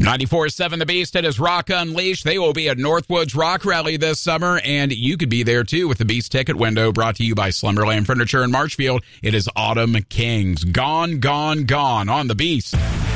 94.7 The Beast, it is Rock Unleashed. They will be at Northwoods Rock Rally this summer, and you could be there too with the Beast ticket window brought to you by Slumberland Furniture in Marshfield. It is Autumn Kings. Gone, gone, gone on the Beast.